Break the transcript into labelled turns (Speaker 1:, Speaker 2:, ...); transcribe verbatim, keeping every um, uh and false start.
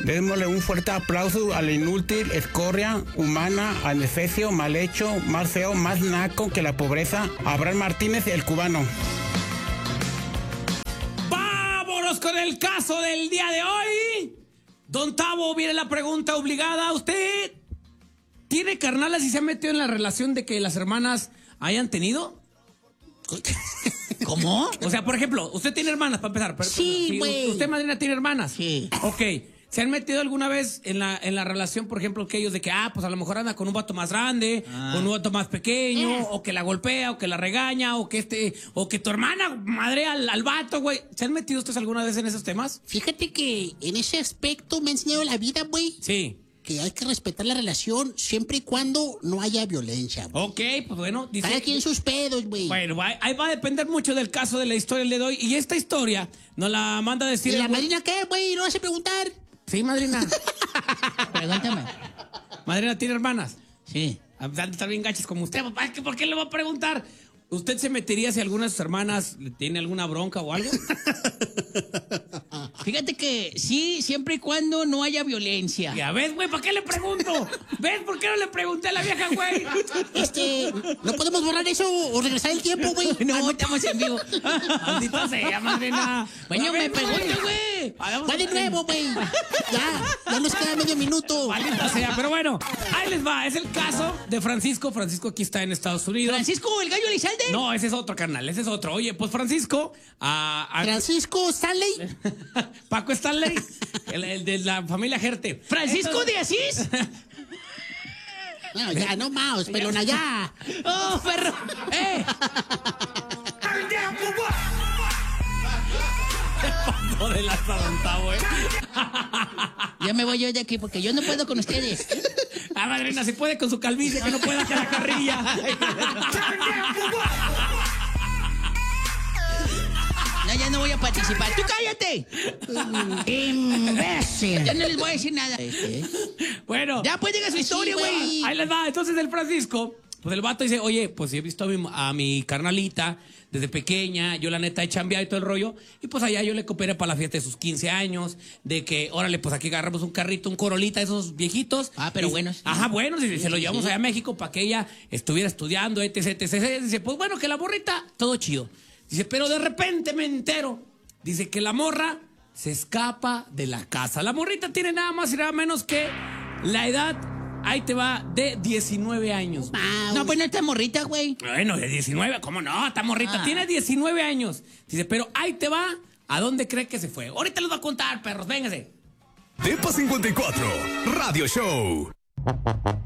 Speaker 1: Démosle un fuerte aplauso al inútil, escoria, humana, adefesio, mal hecho, más feo, más naco que la pobreza, Abraham Martínez, el cubano.
Speaker 2: ¡Vámonos con el caso del día de hoy! Don Tavo, viene la pregunta obligada. ¿Usted tiene carnalas y se ha metido en la relación de que las hermanas hayan tenido?
Speaker 3: ¿Cómo?
Speaker 2: O sea, por ejemplo, usted tiene hermanas, para empezar. Pero,
Speaker 3: Sí, güey.
Speaker 2: ¿Usted, madrina, tiene hermanas?
Speaker 3: Sí.
Speaker 2: Ok. ¿Se han metido alguna vez en la, en la relación, por ejemplo, que ellos de que, ah, pues a lo mejor anda con un vato más grande,
Speaker 3: Ah.
Speaker 2: con un vato más pequeño,
Speaker 3: Eh.
Speaker 2: o que la golpea, o que la regaña, o que este, o que tu hermana madrea al, al vato, güey? ¿Se han metido ustedes alguna vez en esos temas?
Speaker 3: Fíjate que en ese aspecto me ha enseñado la vida, güey.
Speaker 2: Sí.
Speaker 3: Que hay que respetar la relación siempre y cuando no haya violencia, güey.
Speaker 2: Ok, pues bueno, dice...
Speaker 3: Cada quien sus pedos, güey.
Speaker 2: Bueno, va- ahí va a depender mucho del caso de la historia del día de hoy. Y esta historia nos la manda a decir...
Speaker 3: ¿Y la
Speaker 2: el-
Speaker 3: madrina qué, güey? ¿No vas a preguntar?
Speaker 2: Sí, madrina.
Speaker 3: Pregúntame.
Speaker 2: Madrina, ¿tiene hermanas?
Speaker 3: Sí.
Speaker 2: Han de estar bien gachas como usted, papá. Es que ¿por qué le va a preguntar? ¿Usted se metería si alguna de sus hermanas le tiene alguna bronca o algo?
Speaker 3: Fíjate que sí, siempre y cuando no haya violencia.
Speaker 2: Ya ves, güey, ¿para qué le pregunto? ¿Ves por qué no le pregunté a la vieja, güey?
Speaker 3: Este, ¿no podemos borrar eso o regresar el tiempo, güey? No, estamos en vivo.
Speaker 2: Maldita sea, madrina.
Speaker 3: Bueno,
Speaker 2: A
Speaker 3: me
Speaker 2: ver,
Speaker 3: pregunto, güey.
Speaker 2: Vamos
Speaker 3: Va
Speaker 2: a-
Speaker 3: de nuevo, güey. Ya, ya nos queda medio minuto.
Speaker 2: Maldita sea, pero bueno, ahí les va. Es el caso de Francisco. Francisco aquí está en Estados Unidos.
Speaker 3: ¿Francisco, el gallo Elizalde?
Speaker 2: No, ese es otro canal, ese es otro. Oye, pues Francisco, a, a-
Speaker 3: ¿Francisco Stanley?
Speaker 2: Paco Stanley, el, el de la familia Gerte.
Speaker 3: ¿Francisco de Asís? No, ya, no más, pelona, ya.
Speaker 2: ¡Oh, perro! ¡Eh! Pato de la Santa, güey.
Speaker 3: Ya me voy yo de aquí porque yo no puedo con ustedes.
Speaker 2: Ah, madrina, si puede con su calvicie, que no pueda que la carrilla.
Speaker 3: No, ya no voy a participar. ¡Tú cállate! ¡Imbécil! Ya no les voy a decir nada.
Speaker 2: Bueno.
Speaker 3: Ya, pues diga su historia,
Speaker 2: Sí,
Speaker 3: güey.
Speaker 2: Ahí les va. Entonces el Francisco, pues el vato dice, oye, pues he visto a mi, a mi carnalita desde pequeña, yo la neta he chambeado y todo el rollo, y pues allá yo le cooperé para la fiesta de sus quince años, de que, órale, pues aquí agarramos un carrito, un Corolita, esos viejitos.
Speaker 3: Ah, pero
Speaker 2: Y-
Speaker 3: buenos.
Speaker 2: Ajá, buenos, y se lo
Speaker 3: Sí,
Speaker 2: llevamos
Speaker 3: sí.
Speaker 2: allá a México para que ella estuviera estudiando, etc, etcétera. Dice, pues bueno, que la morrita, todo chido. Dice, pero de repente me entero, dice que la morra se escapa de la casa. La morrita tiene nada más y nada menos que la edad, ahí te va, de diecinueve años.
Speaker 3: No, pues no está morrita, güey.
Speaker 2: Bueno, de diecinueve, ¿cómo no? Esta morrita
Speaker 3: Ah.
Speaker 2: tiene diecinueve años. Dice, pero ahí te va, ¿a dónde cree que se fue? Ahorita les voy a contar, perros, véngase.
Speaker 4: Depa cincuenta y cuatro, Radio Show.